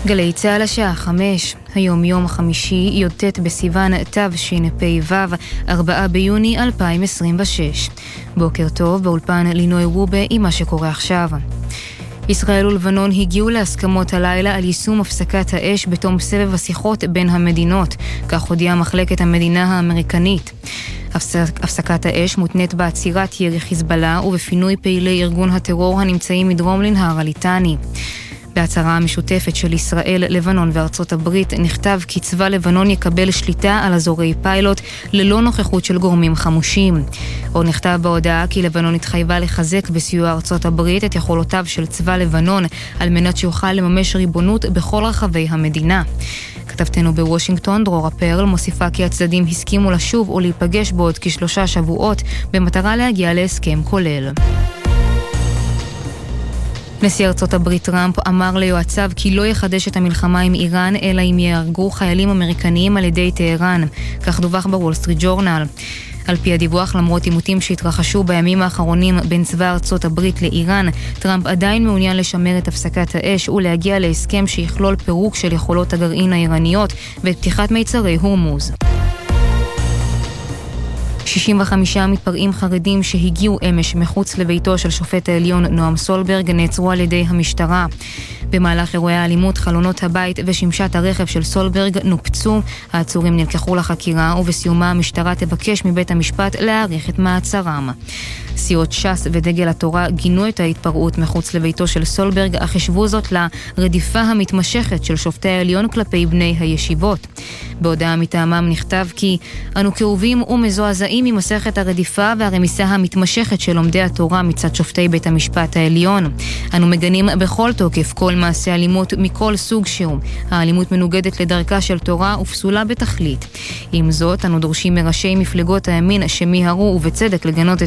גלי צהל השעה 5, היום יום חמישי, י"ט בסיוון תשפ"ו, 4 ביוני 2026. בוקר טוב, באולפן לינוי רובה עם מה שקורה עכשיו. ישראל ולבנון הגיעו להסכמות הלילה על יישום הפסקת האש בתום סבב השיחות בין המדינות, כך הודיעה מחלקת המדינה האמריקנית. הפסקת האש מותנית בעצירת ירי חיזבאללה ובפינוי פעילי ארגון הטרור הנמצאים מדרום לנהר הליטני. בהצהרה המשותפת של ישראל, לבנון וארצות הברית נכתב כי צבא לבנון יקבל שליטה על אזורי פיילוט ללא נוכחות של גורמים חמושים. עוד נכתב בהודעה כי לבנון התחייבה לחזק בסיוע ארצות הברית את יכולותיו של צבא לבנון על מנת שיוכל לממש ריבונות בכל רחבי המדינה. כתבתנו בוושינגטון, דרורה פרל, מוסיפה כי הצדדים הסכימו לשוב או להיפגש בעוד כ3 שבועות במטרה להגיע להסכם כולל. נשיא ארצות הברית טראמפ אמר ליועציו כי לא יחדש את המלחמה עם איראן, אלא אם יהרגו חיילים אמריקניים על ידי טהרן. כך דווח בוול סטריט ג'ורנל. על פי הדיווח, למרות עימותים שהתרחשו בימים האחרונים בין צבא ארצות הברית לאיראן, טראמפ עדיין מעוניין לשמר את הפסקת האש ולהגיע להסכם שיכלול פירוק של יכולות הגרעין האיראניות ואת פתיחת מיצרי הורמוז. 65 מתפרעים חרדים שהגיעו אמש מחוץ לביתו של שופט העליון נועם סולברג נעצרו על ידי המשטרה. במהלך אירועי האלימות, חלונות הבית ושמשת הרכב של סולברג נופצו. העצורים נלקחו לחקירה ובסיומה המשטרה תבקש מבית המשפט להאריך את מעצרם. סיעות ש"ס ודגל התורה גינו את ההתפרעות מחוץ לביתו של סולברג, אך השוו זאת לרדיפה המתמשכת של שופטי העליון כלפי בני הישיבות. בהודעה מטעמם נכתב כי אנו כאובים ומזועזעים ממסכת הרדיפה והרמיסה המתמשכת של לומדי התורה מצד שופטי בית המשפט העליון. אנו מגנים בכל תוקף כל מעשה אלימות מכל סוג שהוא. האלימות מנוגדת לדרכה של תורה ופסולה בתכלית. עם זאת, אנו דורשים מראשי מפלגות הימין שמיהרו ובצדק לגנות את